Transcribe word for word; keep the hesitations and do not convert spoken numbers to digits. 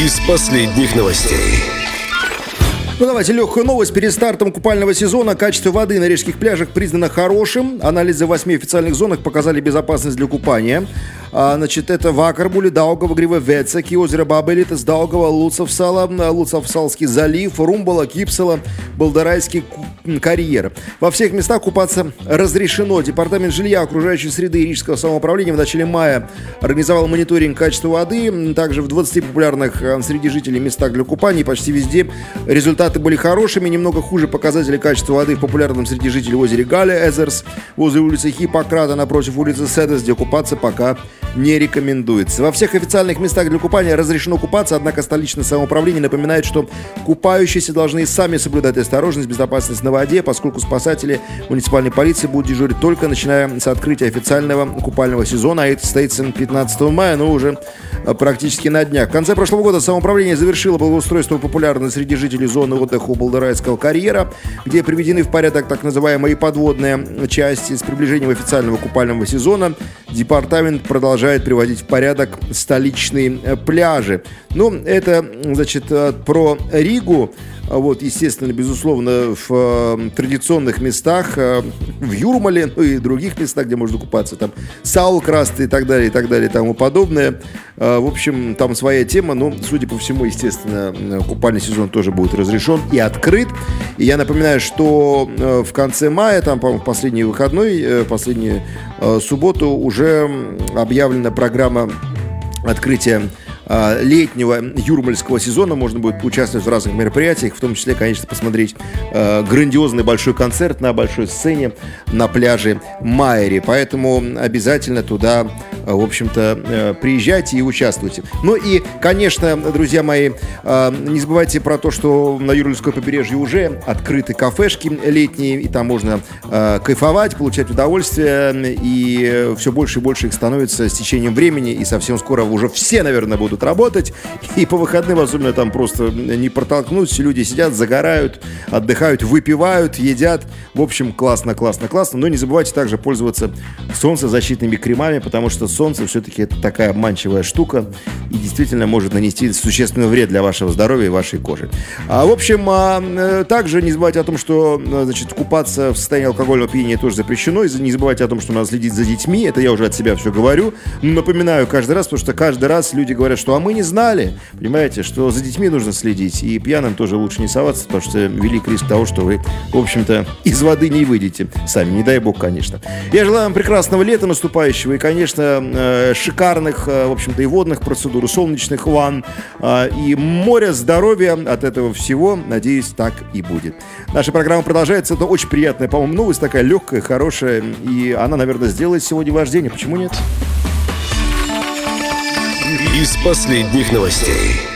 из последних новостей. Ну давайте легкую новость. Перед стартом купального сезона качество воды на рижских пляжах признано хорошим. Анализы в восьми официальных зонах показали безопасность для купания. А, значит, это Вакарбуле, Даугава, Гривовецеки, озеро Бабелитас, Даугава, Луцавсала, Луцавсалский залив, Румбала, Кипсала, Балдарайский карьер. Во всех местах купаться разрешено. Департамент жилья, окружающей среды и рижского самоуправления в начале мая организовал мониторинг качества воды. Также в двадцати популярных среди жителей местах для купания почти везде результаты были хорошими. Немного хуже показатели качества воды в популярном среди жителей озере Галя Эзерс, возле улицы Хиппократа, напротив улицы Седес, где купаться пока не рекомендуется. Во всех официальных местах для купания разрешено купаться, однако столичное самоуправление напоминает, что купающиеся должны сами соблюдать осторожность, безопасность на воде, поскольку спасатели муниципальной полиции будут дежурить только начиная с открытия официального купального сезона, а это состоится пятнадцатого мая, но уже практически на днях. В конце прошлого года самоуправление завершило благоустройство популярной среди жителей зоны отдыха у Балдарайского карьера, где приведены в порядок так называемые подводные части. С приближением официального купального сезона департамент продолжает приводить в порядок столичные пляжи. Ну, это, значит, про Ригу. Вот, естественно, безусловно, в э, традиционных местах, э, в Юрмале, ну и других местах, где можно купаться, там Саулкраст и так далее, и так далее, и тому подобное. Э, в общем, там своя тема, но, судя по всему, естественно, купальный сезон тоже будет разрешен и открыт. И я напоминаю, что э, в конце мая, там, по-моему, последний выходной, э, последнюю э, субботу уже объявлена программа открытия летнего юрмальского сезона. Можно будет поучаствовать в разных мероприятиях, в том числе, конечно, посмотреть э, грандиозный большой концерт на большой сцене на пляже Майри. Поэтому обязательно туда, э, в общем-то, э, приезжайте и участвуйте. Ну и, конечно, друзья мои, э, не забывайте про то, что на Юрмальском побережье уже открыты кафешки летние, и там можно э, кайфовать, получать удовольствие, и все больше и больше их становится с течением времени, и совсем скоро уже все, наверное, будут работать, и по выходным особенно там просто не протолкнуть, люди сидят, загорают, отдыхают, выпивают, едят. В общем, классно, классно, классно. Но не забывайте также пользоваться солнцезащитными кремами, потому что солнце все-таки это такая обманчивая штука и действительно может нанести существенный вред для вашего здоровья и вашей кожи. А, в общем, а, также не забывайте о том, что, значит, купаться в состоянии алкогольного опьянения тоже запрещено, и не забывайте о том, что надо следить за детьми. Это я уже от себя все говорю. Но напоминаю каждый раз, потому что каждый раз люди говорят, что а мы не знали, понимаете, что за детьми нужно следить, и пьяным тоже лучше не соваться, потому что велик риск того, что вы, в общем-то, из воды не выйдете сами, не дай бог, конечно. Я желаю вам прекрасного лета наступающего и, конечно, шикарных, в общем-то, и водных процедур, и солнечных ванн, и моря здоровья от этого всего, надеюсь, так и будет. Наша программа продолжается, это очень приятная, по-моему, новость, такая легкая, хорошая, и она, наверное, сделает сегодня ваш день, а почему нет? Из последних новостей.